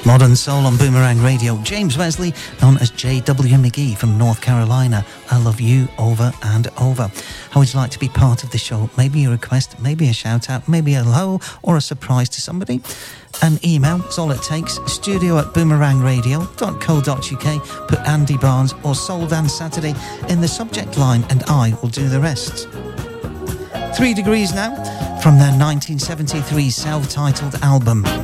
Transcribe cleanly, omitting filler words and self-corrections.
Modern Soul on Boomerang Radio. James Wesley, known as J.W. McGee from North Carolina. I love you over and over. How would you like to be part of the show? Maybe a request, maybe a shout out, maybe a hello or a surprise to somebody. An email is all it takes. studio@boomerangradio.co.uk. Put Andy Barnes or Soul Dance Saturday in the subject line and I will do the rest. 3 Degrees now from their 1973 self-titled album.